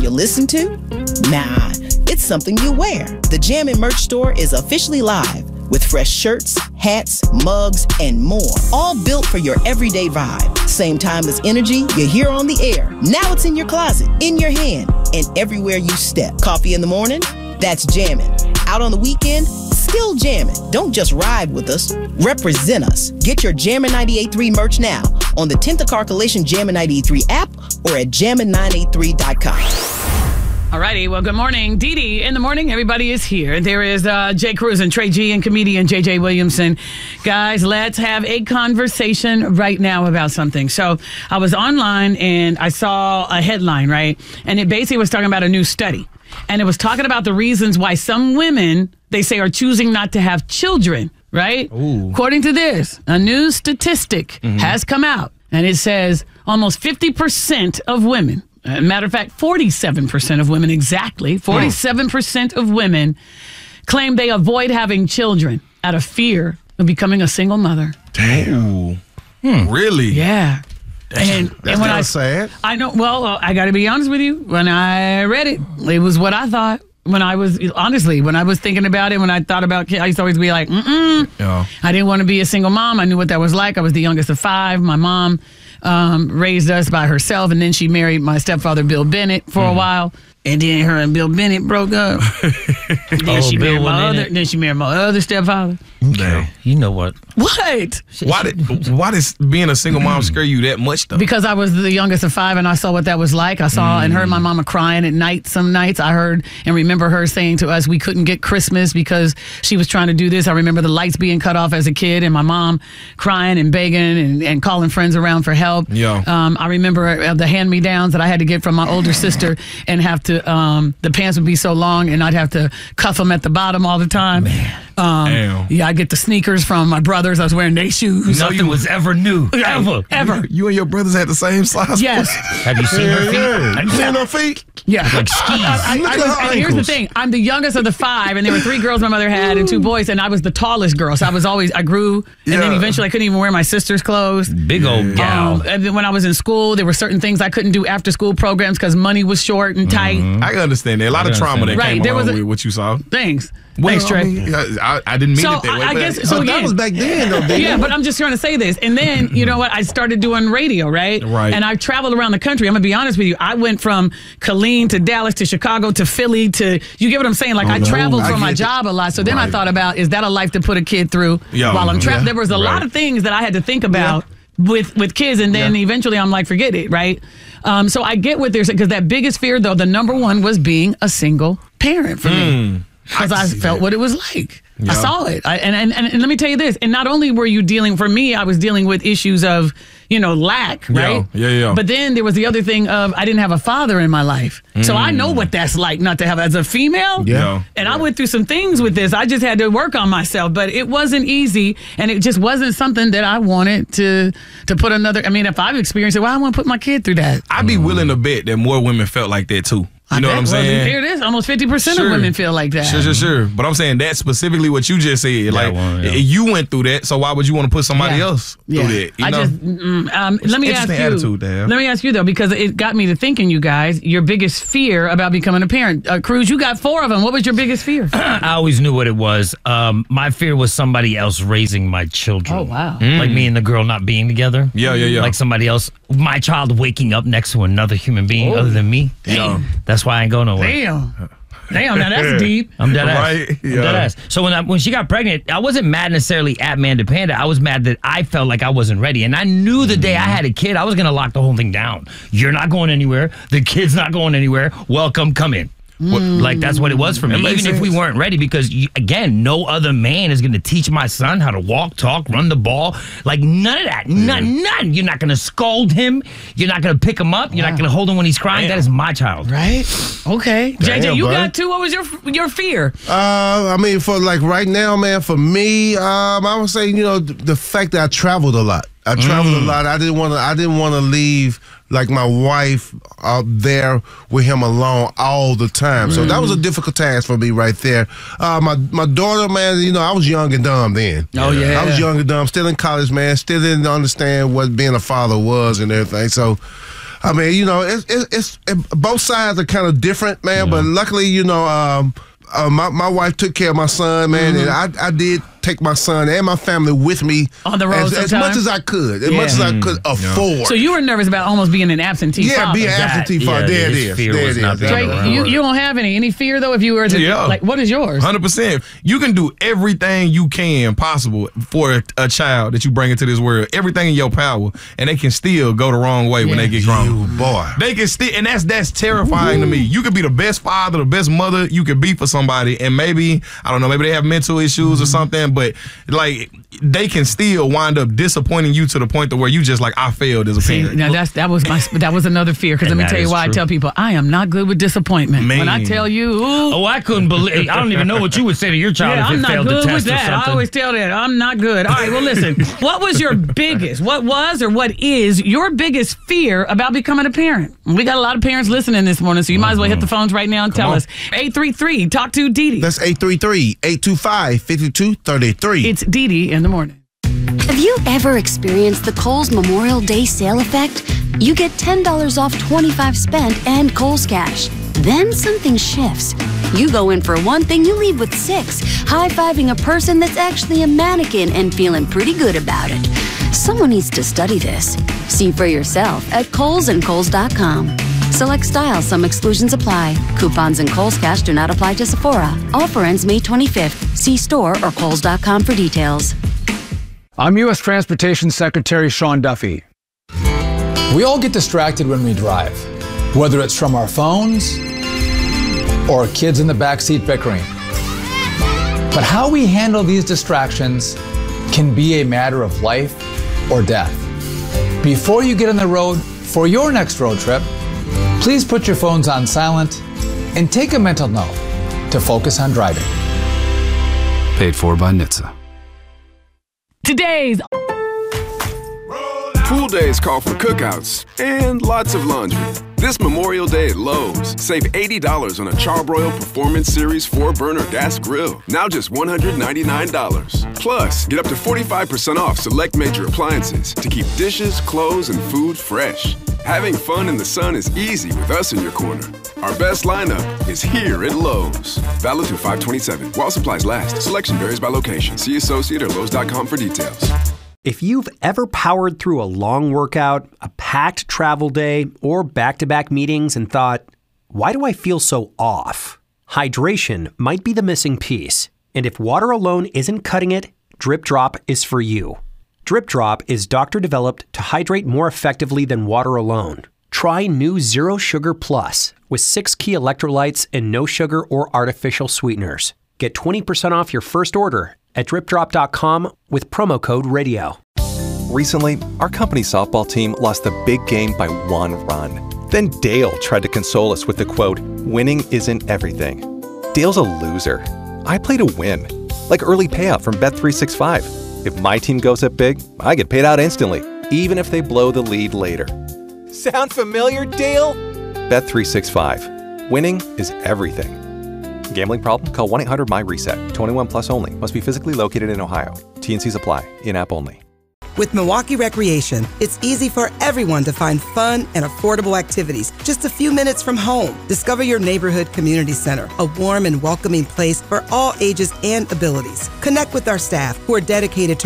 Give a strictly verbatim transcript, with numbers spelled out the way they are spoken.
you listen to? Nah, it's something you wear. The Jammin' merch store is officially live with fresh shirts, hats, mugs, and more, all built for your everyday vibe. Same timeless energy you hear on the air. Now it's in your closet, in your hand, and everywhere you step. Coffee in the morning? That's Jammin'. Out on the weekend? Still jammin'. Don't just ride with us, represent us. Get your Jammin' ninety-eight point three merch now on the tenth of Car Coalition Jammin' ninety-eight point three app or at jammin nine eight three dot com. All righty. Well, good morning. Dee Dee in the morning. Everybody is here. There is uh, Jay Cruz and Trey G and comedian J J Williamson. Guys, let's have a conversation right now about something. So I was online and I saw a headline, right? And it basically was talking about a new study. And it was talking about the reasons why some women, they say, are choosing not to have children, right? Ooh. According to this, a new statistic mm-hmm. has come out. And it says almost fifty percent of women, uh, matter of fact, forty-seven percent of women exactly, forty-seven percent of women claim they avoid having children out of fear of becoming a single mother. Damn. Hmm. Really? Yeah. That's, and, that's and when I sad. I know. Well, uh, I got to be honest with you. When I read it, it was what I thought. When I was honestly, when I was thinking about it, when I thought about kids, I used to always be like, mm-mm. Yeah. I didn't want to be a single mom. I knew what that was like. I was the youngest of five. My mom um, raised us by herself, and then she married my stepfather, Bill Bennett, for mm. a while. And then her and Bill Bennett broke up. then oh, she Bill married my other. It. Then she married my other stepfather. Okay. You know what? What? Why did Why does being a single mom scare you that much, though? Because I was the youngest of five, and I saw what that was like. I saw mm. and heard my mama crying at night. Some nights I heard and remember her saying to us, we couldn't get Christmas because she was trying to do this. I remember the lights being cut off as a kid, and my mom crying and begging and, and calling friends around for help. Yeah. Um, I remember the hand-me-downs that I had to get from my older sister, and have to. Um, the pants would be so long, and I'd have to cuff them at the bottom all the time. Man. Um, Damn. Yeah, I get the sneakers from my brothers. I was wearing their shoes. Nothing was ever new. Ever. Ever. You and your brothers had the same size? Yes. Have you seen her feet? Yeah. You seen her feet? Yeah. Like skis. I, I, Look I at was, her and here's the ankles. thing. I'm the youngest of the five, and there were three girls my mother had and two boys, and I was the tallest girl. So I was always, I grew, and Yeah. then eventually I couldn't even wear my sister's clothes. Big old gal. Um, and then when I was in school, there were certain things I couldn't do after school programs because money was short and tight. I can understand that. A lot I of trauma that understand. Right, came there along was a- with what you saw. Thanks. Well, Thanks, Trey. I, mean, I, I didn't mean So, it that way. I- I but- guess- so but again- that was back then, though, baby. Yeah, but I'm just trying to say this. And then, you know what? I started doing radio, right? Right. And I traveled around the country. I'm going to be honest with you. I went from Killeen to Dallas to Chicago to Philly to, you get what I'm saying? Like, Oh, I no. traveled I for my get it. job a lot. So then I Right. thought about, is that a life to put a kid through Yeah, while I'm traveling? yeah, There was a lot right. of things that I had to think about with, with kids. And then Yeah. eventually I'm like, forget it, right? Um, so I get what they're saying. Because that biggest fear, though, the number one was being a single parent for me. Because I I, can see felt that. what it was like. I Yeah. saw it. I, and, and, and, and let me tell you this. And not only were you dealing, for me, I was dealing with issues of, you know, lack, right? Yeah, yeah, yeah. But then there was the other thing of I didn't have a father in my life. So I know what that's like not to have as a female. Yeah. And I went through some things with this. I just had to work on myself. But it wasn't easy. And it just wasn't something that I wanted to to put another. I mean, if I've experienced it, well, I want to put my kid through that. I'd be willing to bet that more women felt like that, too. You know what I'm saying? There it is. Almost fifty percent Sure. of women feel like that. Sure, sure, sure. But I'm saying that specifically what you just said. Like, well, yeah. you went through that, so why would you want to put somebody Yeah. else Yeah. through that? You I know? just mm, um, let me ask you. interesting attitude to have. Let me ask you though, because it got me to thinking. You guys, your biggest fear about becoming a parent. Uh, Cruz, you got four of them. What was your biggest fear? I always knew what it was. Um, my fear was somebody else raising my children. Oh, wow. Like me and the girl not being together. Yeah, yeah, yeah. Like somebody else, my child waking up next to another human being Oh. other than me. Yeah. That's why I ain't go nowhere. Damn. Damn. Now that's deep. I'm dead ass. Right? I'm Yeah. dead ass. So when I, when she got pregnant, I wasn't mad necessarily at Manda Panda. I was mad that I felt like I wasn't ready, and I knew the day I had a kid, I was gonna lock the whole thing down. You're not going anywhere. The kid's not going anywhere. Welcome, come in. What- Like that's what it was for me. That Even makes if we sense. weren't ready, because you, again, no other man is going to teach my son how to walk, talk, run the ball. Like none of that. None. None. You're not going to scold him. You're not going to pick him up. You're not going to hold him when he's crying. Damn. That is my child. Right. Okay. J J, Damn, you bud. got two. What was your your fear? Uh, I mean, for like right now, man, for me, um, I would say, you know, th- the fact that I traveled a lot. I traveled a lot. I didn't want to. I didn't want to leave like my wife out there with him alone all the time. So that was a difficult task for me right there. Uh, my my daughter, man, you know, I was young and dumb then. Oh, yeah. I was young and dumb, still in college, man. Still didn't understand what being a father was and everything. So. I mean, you know, it's it's, it's it, both sides are kind of different, man. Yeah. But luckily, you know, um, uh, my my wife took care of my son, man, mm-hmm. and I I did take my son and my family with me on the road as, as much as I could, as yeah. much as I could afford. Yeah. So you were nervous about almost being an absentee yeah, father. being an absentee that, father. Yeah, there it is. Fear there was it not is. Drake, you, you don't have any any fear though if you were to yeah. like what is yours? one hundred percent. You can do everything you can possible for a, a child that you bring into this world. Everything in your power, and they can still go the wrong way yeah. when they get grown. You boy, they can still, and that's that's terrifying Ooh. to me. You could be the best father, the best mother you could be for somebody, and maybe I don't know, maybe they have mental issues mm-hmm. or something, but like they can still wind up disappointing you to the point to where you just like I failed as a See, parent. now that's that was my that was another fear because let me tell you why true. I tell people I am not good with disappointment. Man. When I tell you, ooh, oh, I couldn't believe. I don't even know what you would say to your child yeah, if it I'm not failed good the test with that. or something. I always tell that I'm not good. All right, well, listen. What was your biggest? What was or what is your biggest fear about becoming a parent? We got a lot of parents listening this morning, so you might as well hit the phones right now and Come tell on. us. eight three three talk to Dee Dee. That's eight three three, eight two five, five two three three. It's Dee Dee in the morning. Have you ever experienced the Kohl's Memorial Day sale effect? You get ten dollars off twenty-five spent and Kohl's Cash. Then something shifts. You go in for one thing, you leave with six, high-fiving a person that's actually a mannequin and feeling pretty good about it. Someone needs to study this. See for yourself at Kohl's and Kohl's dot com. Select styles, some exclusions apply. Coupons and Kohl's Cash do not apply to Sephora. Offer ends May twenty-fifth. See store or Kohl's dot com for details. I'm U S Transportation Secretary Sean Duffy. We all get distracted when we drive, whether it's from our phones or kids in the backseat bickering. But how we handle these distractions can be a matter of life or death. Before you get on the road for your next road trip, please put your phones on silent and take a mental note to focus on driving. Paid for by N H T S A. Today's Pool days call for cookouts and lots of laundry. This Memorial Day at Lowe's, save eighty dollars on a Charbroil Performance Series four burner gas grill. Now just one hundred ninety-nine dollars. Plus, get up to forty-five percent off select major appliances to keep dishes, clothes, and food fresh. Having fun in the sun is easy with us in your corner. Our best lineup is here at Lowe's. Valid through five twenty-seven. While supplies last. Selection varies by location. See associate or Lowe's dot com for details. If you've ever powered through a long workout, a packed travel day, or back-to-back meetings and thought, why do I feel so off? Hydration might be the missing piece. And if water alone isn't cutting it, Drip Drop is for you. Drip Drop is doctor-developed to hydrate more effectively than water alone. Try new Zero Sugar Plus with six key electrolytes and no sugar or artificial sweeteners. Get twenty percent off your first order at drip drop dot com with promo code radio. Recently, our company softball team lost the big game by one run. Then Dale tried to console us with the quote, "Winning isn't everything." Dale's a loser. I play to win. Like early payout from Bet three sixty-five. If my team goes up big, I get paid out instantly, even if they blow the lead later. Sound familiar, Dale? Bet three sixty-five. Winning is everything. Gambling problem? Call one eight hundred M Y reset. twenty-one plus only. Must be physically located in Ohio. T and C's apply. In-app only. With Milwaukee Recreation, it's easy for everyone to find fun and affordable activities just a few minutes from home. Discover your neighborhood community center, a warm and welcoming place for all ages and abilities. Connect with our staff who are dedicated to